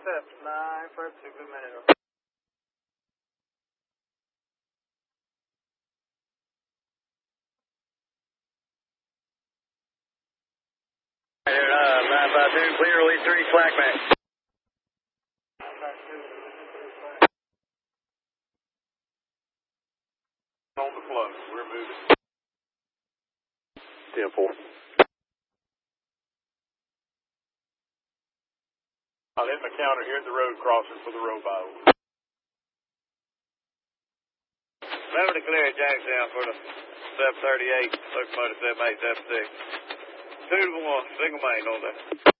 Step 9 for 2 good minute. Here, 952, clear, release 3, slack man. On the flow, we're moving. 10-4. I'll hit my counter here at the road crossing for the road by. Remember to clear Jackson for the 738, locomotive 7876. 2 to 1, single main on that.